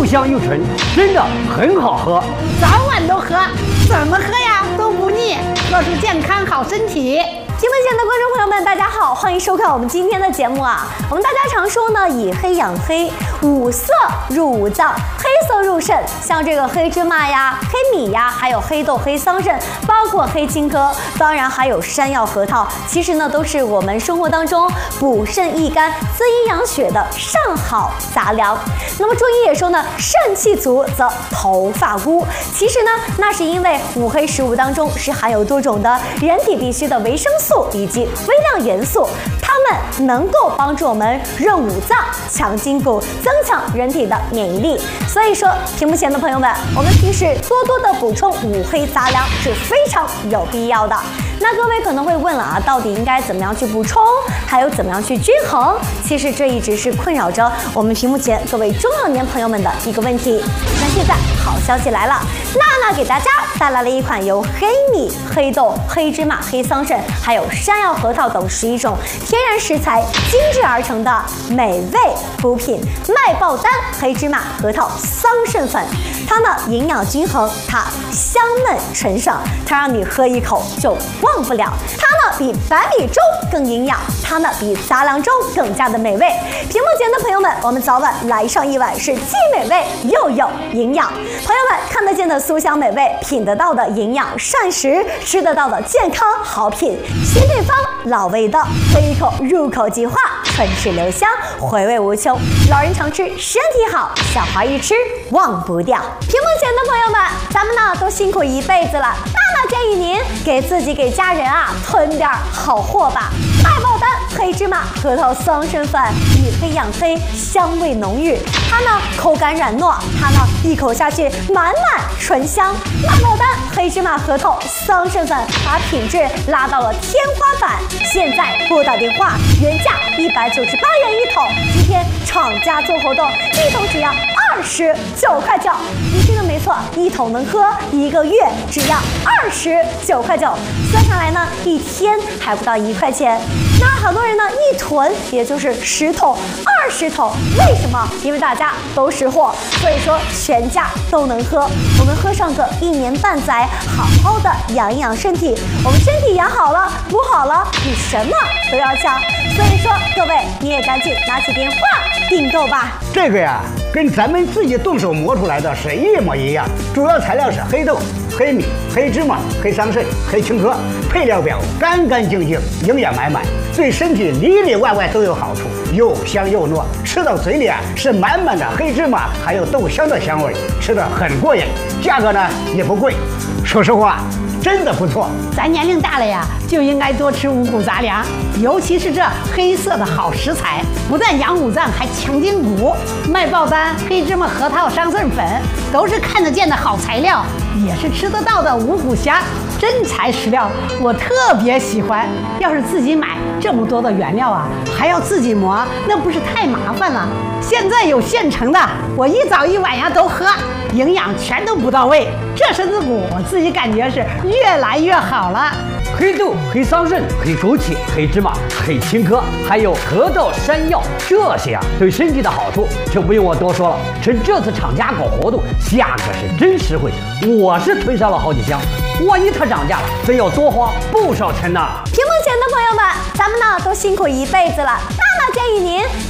香又纯，真的很好喝， 早晚都喝，怎么喝呀都不腻，喝出健康好身体。 屏幕前的观众朋友们，大家好，欢迎收看我们今天的节目啊。我们大家常说呢，以黑养黑，五色入五脏，黑色入肾。像这个黑芝麻呀、黑米呀，还有黑豆、黑桑葚，包括黑青稞，当然还有山药、核桃，其实呢都是我们生活当中补肾益肝、滋阴养血的上好杂粮。那么中医也说呢，肾气足则头发枯。其实呢，那是因为五黑食物当中是含有多种的人体必需的维生素以及微量元素，它们能够帮助我们润五脏、强筋骨、增强人体的免疫力。所以说，屏幕前的朋友们，我们平时多多的补充五黑杂粮是非常有必要的。那各位可能会问了啊，到底应该怎么样去补充，还有怎么样去均衡？其实这一直是困扰着我们屏幕前各位中老年朋友们的一个问题。那现在好消息来了，娜娜给大家带来了一款由黑米、黑豆、黑芝麻、黑桑葚，还有山药、核桃等11种天然食材精制而成的美味补品——麦爆丹黑芝麻核桃桑葚粉。它呢营养均衡，它香嫩纯爽，它让你喝一口就忘不了。它呢比白米粥更营养，它呢比杂粮粥更加的美味。屏幕前的朋友们，我们早晚来上一碗是既美味又有营养。朋友们看得见的酥香美味，品得到的营养膳食，吃得到的健康好品，新配方老味道，喝一口入口即化，唇齿留香，回味无穷。老人常吃，身体好；小孩一吃忘不掉。屏幕前的朋友们，咱们呢都辛苦一辈子了，娜建议您给自己给家人啊囤点好货吧。麦爆丹黑芝麻核桃桑葚粉，以黑养黑，香味浓郁。它呢口感软糯，它呢一口下去满满醇香。麦爆丹黑芝麻核桃桑葚粉把品质拉到了天花板。现在拨打电话，原价198元一桶，今天厂家做活动，一桶只要29块9。你听的没错，一桶能喝1个月，只要29块9。算下来呢，一天还不到1块钱。那好多人呢一囤也就是10桶、20桶，为什么？因为大家都识货，所以说全家都能喝。我们喝上个1年半载，好好的养一养身体。我们身体养好了，补好了，比什么都要强。所以说，各位你也赶紧拿起电话订购吧。 这个呀，跟咱们自己动手磨出来的是一模一样，主要材料是黑豆、黑米、黑芝麻、黑桑葚、黑青稞，配料表干干净净，营养满满，对身体里里外外都有好处，又香又糯，吃到嘴里啊是满满的黑芝麻还有豆香的香味，吃得很过瘾，价格呢也不贵，说实话真的不错。 咱年龄大了呀，就应该多吃五谷杂粮，尤其是这黑色的好食材，不但养五脏，还强筋骨。麦爆丹黑芝麻核桃桑葚粉都是看得见的好材料，也是吃得到的五谷香，真材实料，我特别喜欢。要是自己买这么多的原料啊，还要自己磨，那不是太麻烦了？现在有现成的，我一早一晚呀都喝，营养全都补到位，这身子骨我自己感觉是越来越好了。 黑豆、黑桑葚、黑枸杞、黑芝麻、黑青稞，还有核桃、山药，这些啊对身体的好处就不用我多说了。趁这次厂家搞活动，价格是真实惠，我是囤上了好几箱。万一它涨价了，真要多花不少钱呢。 屏幕前的朋友们，咱们呢都辛苦一辈子了，娜建议您